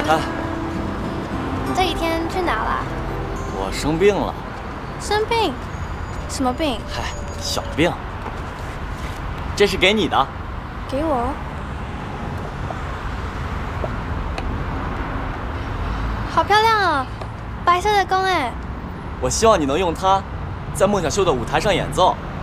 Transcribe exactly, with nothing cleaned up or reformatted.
哎， 你这几天去哪了？ 我生病了。 生病？什么病？ 嗨，小病。这是给你的。 给我？好漂亮啊，白色的弓哎！ 我希望你能用它，在孟小秀的舞台上演奏。